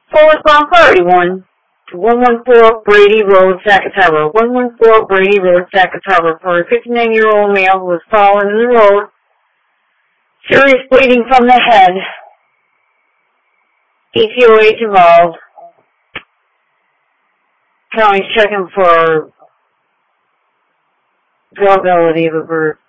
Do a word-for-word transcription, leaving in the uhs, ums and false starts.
Forward Bomb thirty-one to one one four Brady Road, Zacatawba. one one four Brady Road, Zacatawba, for a fifty-nine-year-old male who was fallen in the road. Serious bleeding from the head. E T O H involved. County's checking for availability of a bird.